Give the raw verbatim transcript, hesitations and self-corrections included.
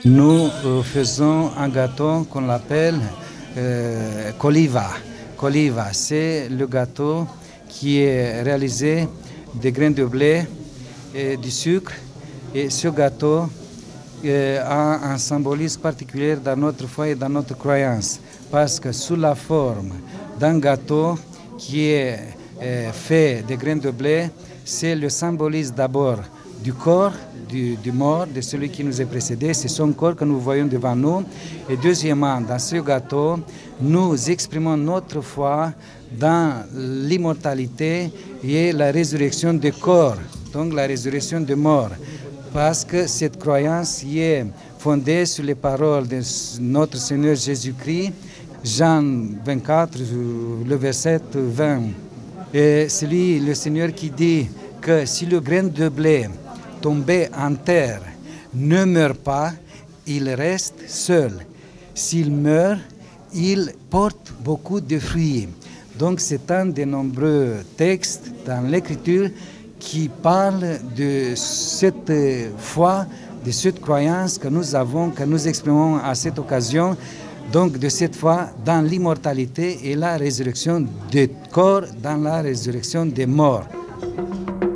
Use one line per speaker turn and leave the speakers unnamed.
Nous euh, faisons un gâteau qu'on appelle euh, coliva. Coliva, c'est le gâteau qui est réalisé des grains de blé et du sucre. Et ce gâteau euh, a un symbolisme particulier dans notre foi et dans notre croyance, parce que sous la forme d'un gâteau qui est euh, fait de grains de blé, c'est le symbolisme d'abord du corps du, du mort, de celui qui nous est précédé, c'est son corps que nous voyons devant nous. Et deuxièmement, dans ce gâteau, nous exprimons notre foi dans l'immortalité et la résurrection du corps, donc la résurrection des morts, parce que cette croyance y est fondée sur les paroles de notre Seigneur Jésus-Christ, Jean vingt-quatre, le verset vingt. Et c'est lui, le Seigneur, qui dit que si le grain de blé tombé en terre ne meurt pas, il reste seul. S'il meurt, il porte beaucoup de fruits. Donc c'est un des nombreux textes dans l'Écriture qui parle de cette foi, de cette croyance que nous avons, que nous exprimons à cette occasion, donc de cette foi dans l'immortalité et la résurrection des corps, dans la résurrection des morts.